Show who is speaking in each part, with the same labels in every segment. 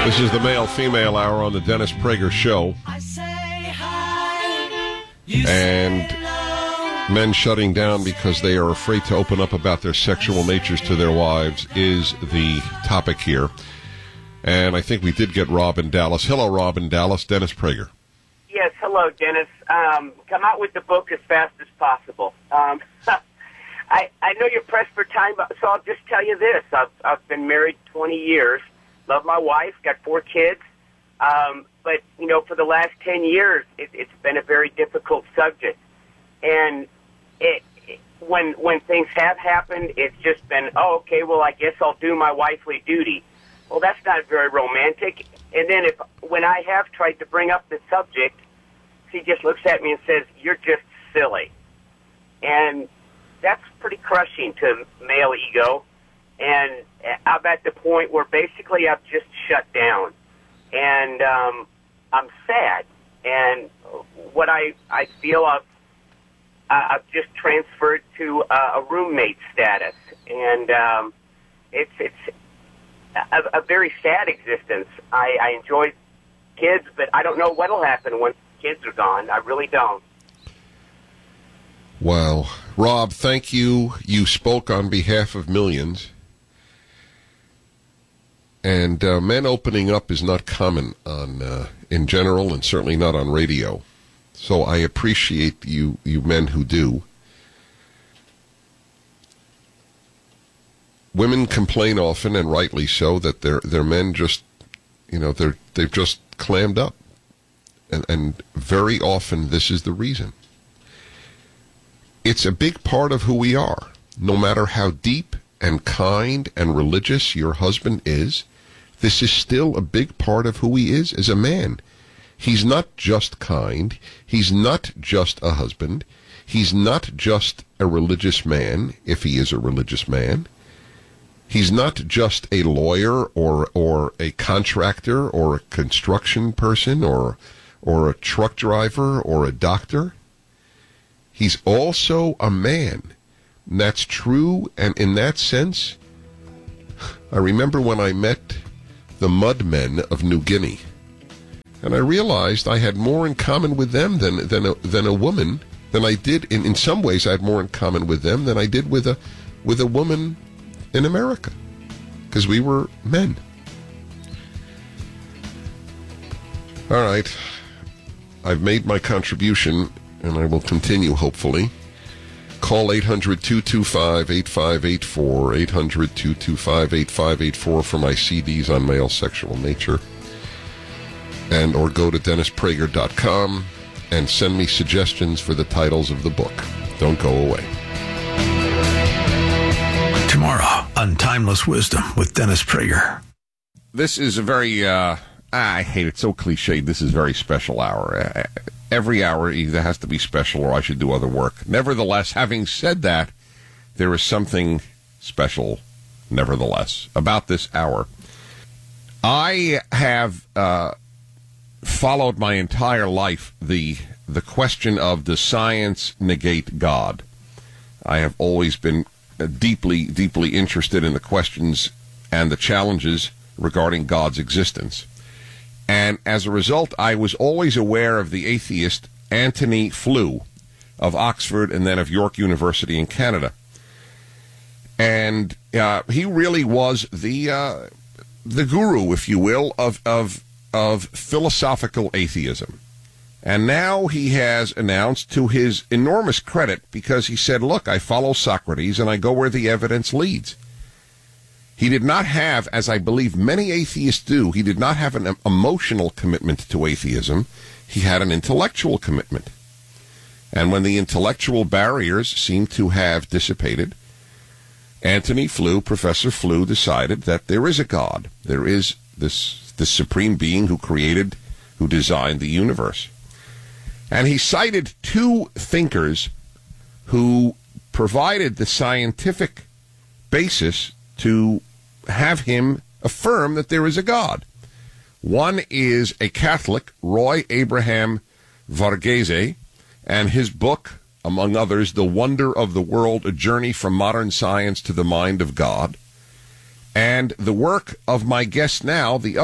Speaker 1: This is the male-female hour on the Dennis Prager Show. And men shutting down because they are afraid to open up about their sexual natures to their wives is the topic here. And I think we did get Rob in Dallas. Hello, Rob in Dallas. Dennis Prager.
Speaker 2: Yes, hello, Dennis. Come out with the book as fast as possible. I know you're pressed for time, so I'll just tell you this. I've been married 20 years. Love my wife, got 4 kids. But, you know, for the last 10 years, it's been a very difficult subject. And when things have happened, it's just been, oh, okay, well, I guess I'll do my wifely duty. Well, that's not very romantic. And then when I have tried to bring up the subject, she just looks at me and says, you're just silly. And that's pretty crushing to male ego. And I'm at the point where basically I've just shut down. And I'm sad. And what I feel I've just transferred to a roommate status. And it's a very sad existence. I enjoy kids, but I don't know what will happen when kids are gone. I really don't.
Speaker 1: Wow. Rob, thank you. You spoke on behalf of millions. And men opening up is not common in general, and certainly not on radio. So I appreciate you men who do. Women complain often, and rightly so, that their men just, you know, they've just clammed up, and very often this is the reason. It's a big part of who we are. No matter how deep and kind and religious your husband is, this is still a big part of who he is as a man. He's not just kind. He's not just a husband. He's not just a religious man, if he is a religious man. He's not just a lawyer or a contractor or a construction person or a truck driver or a doctor. He's also a man. And that's true, and in that sense, I remember when I met the Mudmen of New Guinea, and I realized I had more in common with them than a woman, than I did, in some ways I had more in common with them than I did with a woman in America, because we were men. All right, I've made my contribution, and I will continue, hopefully. Call 800-225-8584, 800-225-8584 for my CDs on male sexual nature. And or go to DennisPrager.com and send me suggestions for the titles of the book. Don't go away.
Speaker 3: Tomorrow on Timeless Wisdom with Dennis Prager.
Speaker 1: This is a very, I hate it, so cliched. This is a very special hour. Every hour either has to be special or I should do other work. Nevertheless, having said that, there is something special, nevertheless, about this hour. I have followed my entire life the question of, does science negate God? I have always been deeply, deeply interested in the questions and the challenges regarding God's existence. And as a result, I was always aware of the atheist Antony Flew of Oxford and then of York University in Canada. And he really was the guru, if you will, of philosophical atheism. And now he has announced, to his enormous credit, because he said, look, I follow Socrates and I go where the evidence leads. He did not have, as I believe many atheists do, he did not have an emotional commitment to atheism. He had an intellectual commitment. And when the intellectual barriers seemed to have dissipated, Antony Flew, Professor Flew, decided that there is a God. There is this supreme being who created, who designed the universe. And he cited 2 thinkers who provided the scientific basis to have him affirm that there is a God. One is a Catholic, Roy Abraham Varghese, and his book, among others, The Wonder of the World, A Journey from Modern Science to the Mind of God. And the work of my guest now, the other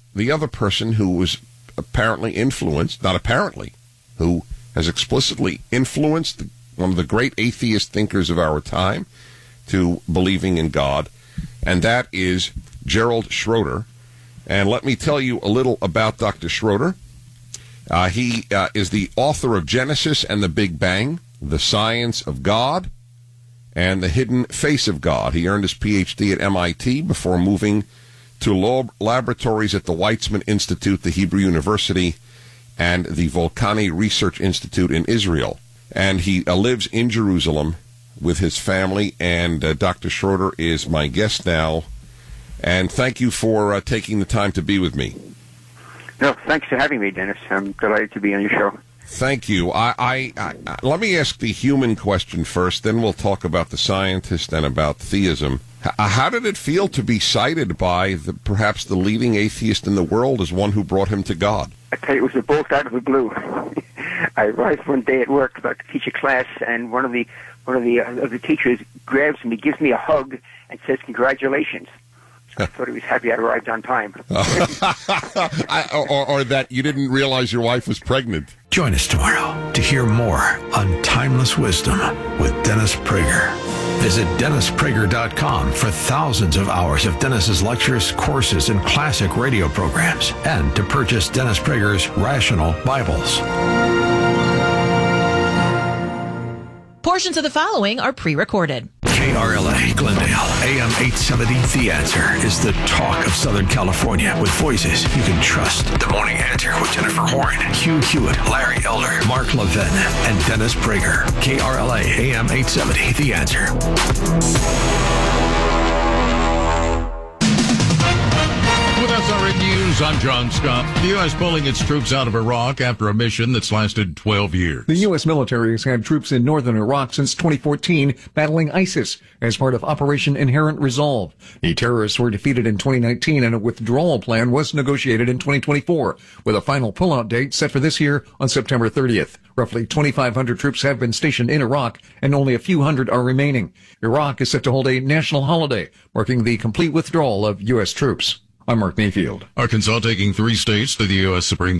Speaker 1: the other person who was apparently influenced, not apparently, who has explicitly influenced one of the great atheist thinkers of our time to believing in God, and that is Gerald Schroeder. And let me tell you a little about Dr. Schroeder. He is the author of Genesis and the Big Bang, The Science of God, and The Hidden Face of God. He earned his Ph.D. at MIT before moving to laboratories at the Weizmann Institute, the Hebrew University, and the Volcani Research Institute in Israel. And he lives in Jerusalem with his family, and Dr. Schroeder is my guest now. And thank you for taking the time to be with me.
Speaker 4: No, thanks for having me, Dennis. I'm delighted to be on your show.
Speaker 1: Thank you. I let me ask the human question first, then we'll talk about the scientist and about theism. How did it feel to be cited by perhaps the leading atheist in the world as one who brought him to God?
Speaker 4: I tell you, it was a bolt out of the blue. I arrived one day at work about to teach a class, and one of the teachers grabs me, gives me a hug, and says, "Congratulations." I thought he was happy I arrived on time.
Speaker 1: or that you didn't realize your wife was pregnant.
Speaker 3: Join us tomorrow to hear more on Timeless Wisdom with Dennis Prager. Visit DennisPrager.com for thousands of hours of Dennis's lectures, courses, and classic radio programs, and to purchase Dennis Prager's Rational Bibles.
Speaker 5: Portions of the following are pre-recorded.
Speaker 3: KRLA Glendale, AM 870, The Answer is the talk of Southern California with voices you can trust. The Morning Answer with Jennifer Horn, Hugh Hewitt, Larry Elder, Mark Levin, and Dennis Prager. KRLA, AM 870, The Answer.
Speaker 6: With SRN News, I'm John Scott. The U.S. pulling its troops out of Iraq after a mission that's lasted 12 years.
Speaker 7: The U.S. military has had troops in northern Iraq since 2014 battling ISIS as part of Operation Inherent Resolve. The terrorists were defeated in 2019 and a withdrawal plan was negotiated in 2024 with a final pullout date set for this year on September 30th. Roughly 2,500 troops have been stationed in Iraq and only a few hundred are remaining. Iraq is set to hold a national holiday marking the complete withdrawal of U.S. troops. I'm Mark Mayfield.
Speaker 6: Arkansas taking 3 states to the U.S. Supreme